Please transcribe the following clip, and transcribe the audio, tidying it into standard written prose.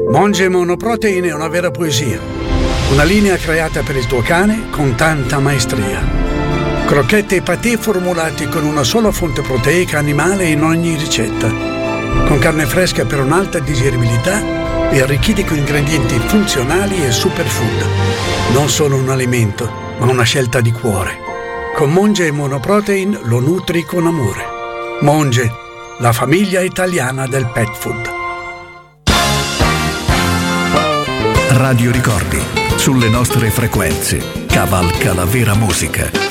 Monge Monoprotein è una vera poesia. Una linea creata per il tuo cane con tanta maestria. Crocchette e patè formulati con una sola fonte proteica animale in ogni ricetta. Con carne fresca per un'alta digeribilità e arricchiti con ingredienti funzionali e superfood. Non solo un alimento, ma una scelta di cuore. Con Monge Monoprotein lo nutri con amore. Monge, la famiglia italiana del pet food. Radio Ricordi, sulle nostre frequenze, cavalca la vera musica.